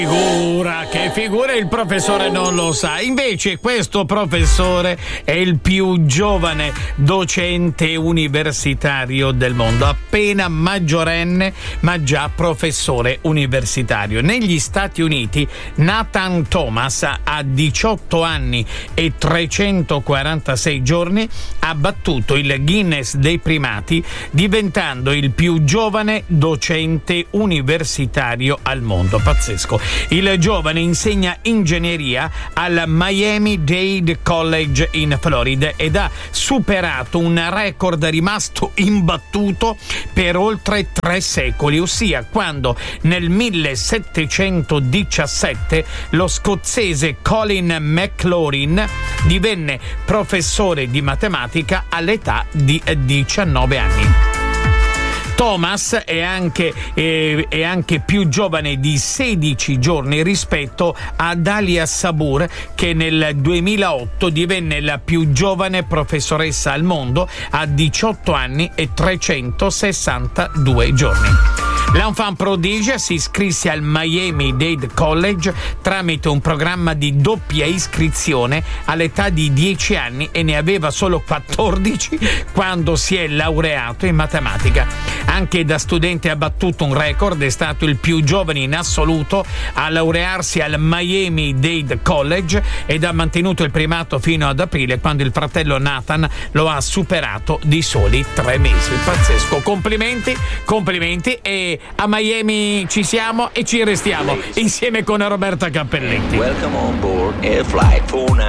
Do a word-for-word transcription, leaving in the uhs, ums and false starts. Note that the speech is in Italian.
Figura, che figura, il professore non lo sa. Invece questo professore è il più giovane docente universitario del mondo, appena maggiorenne ma già professore universitario. Negli Stati Uniti Nathan Thomas a diciotto anni e trecentoquarantasei giorni ha battuto il Guinness dei primati, diventando il più giovane docente universitario al mondo. Pazzesco. Il giovane insegna ingegneria al Miami-Dade College in Florida ed ha superato un record rimasto imbattuto per oltre tre secoli, ossia quando nel millesettecentodiciassette lo scozzese Colin McLaurin divenne professore di matematica all'età di diciannove anni. Thomas è anche, eh, è anche più giovane di sedici giorni rispetto ad Alia Sabur, che nel duemilaotto divenne la più giovane professoressa al mondo a diciotto anni e trecentosessantadue giorni. L'enfant prodige si iscrisse al Miami-Dade College tramite un programma di doppia iscrizione all'età di dieci anni e ne aveva solo quattordici quando si è laureato in matematica. Anche da studente ha battuto un record, è stato il più giovane in assoluto a laurearsi al Miami-Dade College ed ha mantenuto il primato fino ad aprile, quando il fratello Nathan lo ha superato di soli tre mesi. Pazzesco, complimenti, complimenti, e a Miami ci siamo e ci restiamo insieme con Roberta Cappelletti. Welcome on board Air Flight four nine.